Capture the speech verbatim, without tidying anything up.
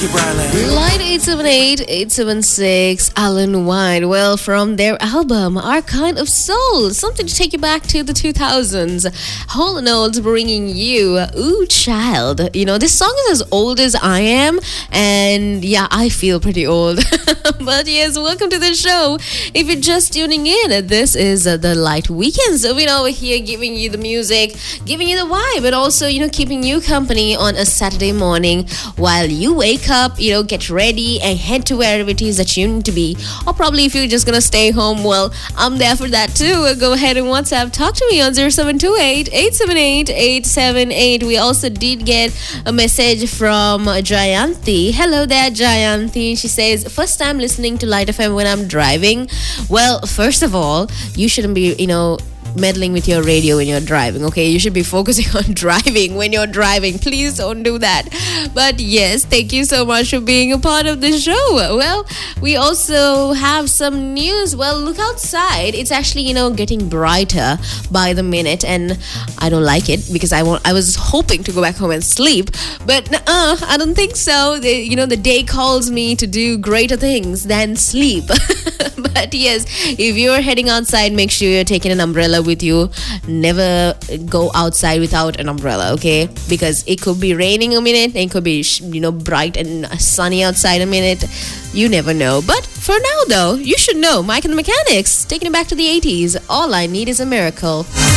Line eight seven eight, eight seven six, Alan White. Well, from their album, Our Kind of Soul, something to take you back to the two thousands. Hall and Oates bringing you Ooh Child. You know, this song is as old as I am, and yeah, I feel pretty old. But yes, welcome to the show. If you're just tuning in, this is uh, the Light Weekends. So, you know, we're here giving you the music, giving you the vibe, and also, you know, keeping you company on a Saturday morning while you wake up, you know, get ready and head to wherever it is that you need to be. Or probably if you're just gonna stay home, well, I'm there for that too. Go ahead and WhatsApp, talk to me on zero seven two eight, eight seven eight, eight seven eight. We also did get a message from Jayanti. Hello there, Jayanti. She says, first time listening to Light F M when I'm driving. Well, first of all, you shouldn't be, you know, meddling with your radio when you're driving, okay? You should be focusing on driving when you're driving. Please don't do that. But yes, thank you so much for being a part of the show. Well, we also have some news. Well, look outside. It's actually, you know, getting brighter by the minute, and I don't like it because I want I was hoping to go back home and sleep, but uh, I don't think so. The, you know, the day calls me to do greater things than sleep. But yes, if you're heading outside, make sure you're taking an umbrella with you. Never go outside without an umbrella, okay? Because it could be raining a minute, and it could be, you know, bright and sunny outside a minute. You never know. But for now, though, you should know. Mike and the Mechanics, taking it back to the eighties. All I Need Is a Miracle.